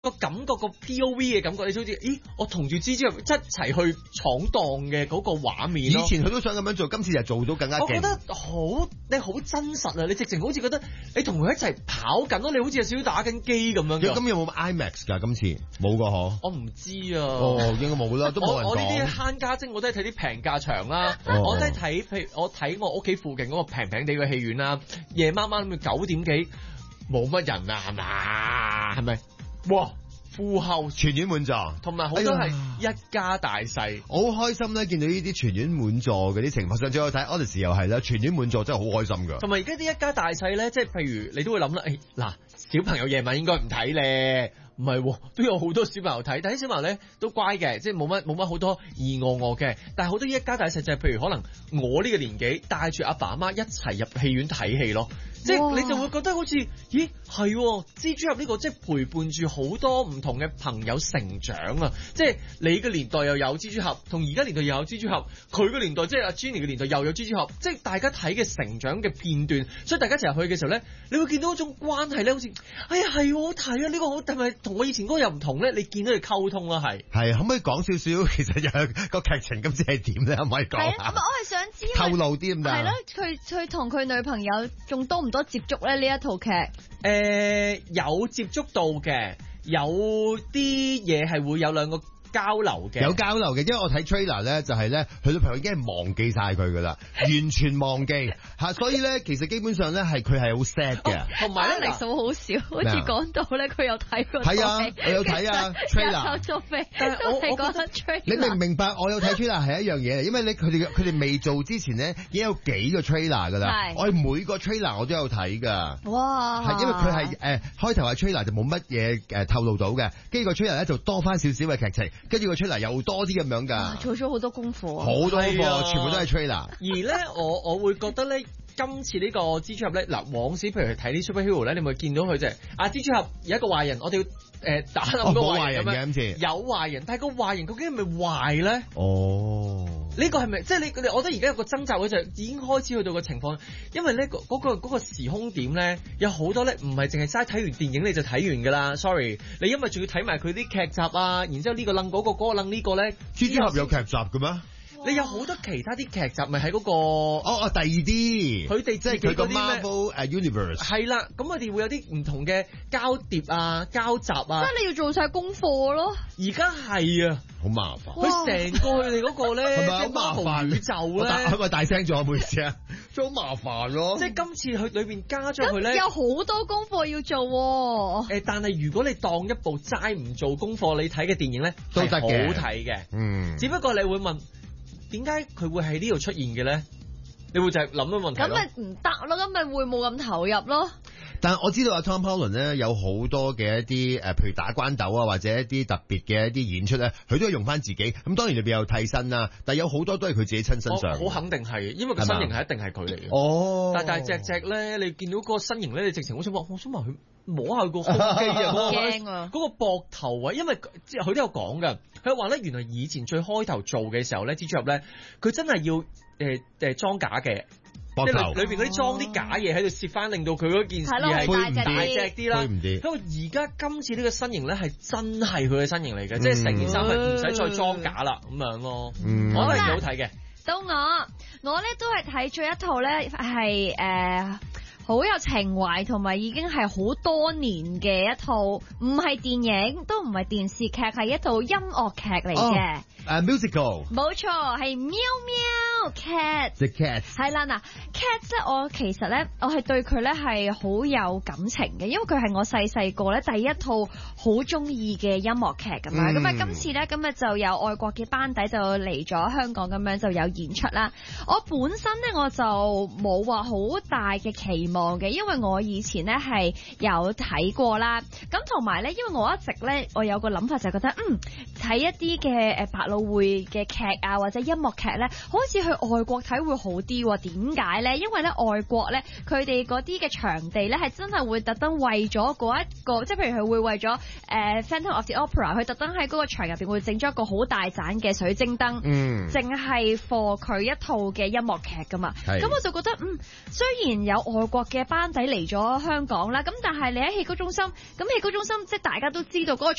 個感覺個 POV 嘅感覺，你好似咦，我同住蜘蛛俠一齊去闖蕩嘅嗰個畫面咯。 以前佢都想咁樣做，今次就做到更加勁。 我覺得你好真實啊！你直情好似覺得你同佢一齊跑緊咯，你好似有少少打緊機咁樣㗎。 咁有冇 IMAX 㗎？今次冇個嗬？ 我唔知啊。 哦，應該冇啦，都冇人講。 我呢啲慳家精，我都係睇啲平價場啦。我都係睇，譬如我睇我屋企附近嗰個平平地嘅戲院啦，夜晚晚咁9點幾冇乜人啊，係嘛？係咪？哇！副後全院滿座， 同埋好多係一家大細， 我好開心咧！見到呢啲全院滿座嗰啲情況，上次我睇 Odyssey 又係啦，全院滿座真係好開心㗎。 同埋而家啲一家大細咧，即係譬如你都會諗啦，嗱，小朋友夜晚應該唔睇咧，唔係喎，都有好多小朋友睇，但係啲小朋友咧都乖嘅，即係冇乜好多我嘅，但係好多一家大細就係譬如可能我呢個年紀帶住阿爸阿媽一齊入戲院睇戲咯。即係你就會覺得好似，咦係蜘蛛俠呢個即係陪伴住好多唔同嘅朋友成長啊！即係你嘅年代又有蜘蛛俠，同而家年代又有蜘蛛俠，佢嘅年代即係阿 Jenny 嘅年代又有蜘蛛俠，即係大家睇嘅成長嘅片段，所以大家一齊去嘅時候咧，你會見到一種關係咧，好似哎呀係好睇啊！呢個好係咪同我以前嗰個又唔同咧？你見到佢溝通啦，係可唔可以講少少？其實有個劇情今次係點咧？可唔可以講下？ 係我係想知透露啲咁係咯，佢同佢女朋友仲多唔多接觸咧？呢一套劇有接觸到嘅，有啲嘢係會有兩個交流嘅， 有交流嘅，因為我睇 trailer 咧，就係咧，佢女朋友已經係忘記晒佢噶啦，完全忘記嚇，所以咧其實基本上咧係佢係好 sad 嘅。 同埋咧，數好少，好似講到咧佢有睇過。 係啊，我有睇啊 trailer。 但係我覺得 trailer。 你明唔明白？我有睇 trailer 係一樣嘢嚟，因為咧佢哋未做之前咧已經有幾個 trailer 噶啦。我每個 trailer 我都有睇㗎。 哇！ 係因為佢係開頭係 trailer 就冇乜嘢透露到嘅，跟住個 trailer 咧就多翻少少嘅劇情。跟住個 trailer 又多啲咁樣㗎， 做咗好多功課， 好多功課，全部都係 trailer。 而咧，我會覺得咧，今次呢個蜘蛛俠咧，嗱，往時譬如睇啲 superhero 咧，你咪見到佢就係蜘蛛俠有一個壞人，我哋要打冧個壞人咁樣。 今次有壞人，但係個壞人究竟係咪壞咧？呢個係咪即係你？我覺得而家有個掙扎，就已經開始去到個情況，因為咧嗰個時空點咧，有好多咧唔係淨係齋睇完電影你就睇完㗎啦。Sorry，你因為仲要睇埋佢啲劇集啊，然之後呢個楞嗰個，嗰個楞呢個咧。 蜘蛛俠有劇集嘅咩？ 你有好多其他啲劇集咪喺嗰個第二啲， 佢哋即係佢個 Marvel Universe 係啦，咁佢哋會有啲唔同嘅交疊啊、交集啊， 即係你要做晒功課咯。 而家係啊， 好麻煩。 佢成個佢哋嗰個咧， 係咪好麻煩宇宙咧？ 係咪大聲咗？唔好意思啊，都好麻煩咯。 即係今次佢裏邊加咗佢咧， 有好多功課要做喎。 但係如果你當一部齋唔做功課你睇嘅電影咧， 都得嘅， 好睇嘅。只不過你會問。點解佢會喺呢度出現嘅咧？你會就係諗嘅問題咯。咁咪唔得咯，咁咪會冇咁投入咯。 但係我知道阿 Tom Holland 咧有好多嘅一啲譬如打關鬥啊，或者一啲特別嘅一啲演出咧，佢都係用翻自己。咁當然裏邊有替身啦，但係有好多都係佢自己親身上。 我肯定係，因為個身形係一定係佢嚟嘅。 哦。 但係隻咧，你見到嗰個身形咧，你直情好想話，我想話佢摸下個胸肌啊，嗰個膊頭啊，因為即係佢都有講㗎。佢話咧，原來以前最開頭做嘅時候咧，蜘蛛俠咧，佢真係要裝假嘅。即係裏邊嗰啲裝啲假嘢喺度攝翻，令到佢嗰件事係大隻啲啦。不過而家今次呢個身形咧係真係佢嘅身形嚟嘅，即係成件衫係唔使再裝假啦咁樣咯。我覺得係幾好睇嘅。 到我咧都係睇咗一套咧係好有情懷同埋已經係好多年嘅一套，唔係電影都唔係電視劇，係一套音樂劇嚟嘅。 musical 冇錯，係喵喵 cat The Cat 係啦。嗱 cat 咧，我其實咧我係對佢咧係好有感情嘅，因為佢係我細個咧第一套好中意嘅音樂劇咁樣。咁啊今次咧咁啊就有外國嘅班底就嚟咗香港咁樣就有演出啦。我本身咧我就冇話好大嘅期望嘅，因為我以前咧係有睇過啦。咁同埋咧，因為我一直咧我有個諗法就係覺得睇一啲嘅百老匯嘅劇啊或者音樂劇咧，好似去外國睇會好啲喎。點解咧？因為咧外國咧佢哋嗰啲嘅場地咧係真係會特登為咗嗰一個，即係譬如佢會為咗Phantom of the Opera， 佢特登喺嗰個場入邊會整咗一個好大盞嘅水晶燈，淨係 for 佢一套嘅音樂劇噶嘛。咁我就覺得雖然有外國嘅班底嚟咗香港啦，咁但係你喺戲曲中心，咁戲曲中心即係大家都知道嗰個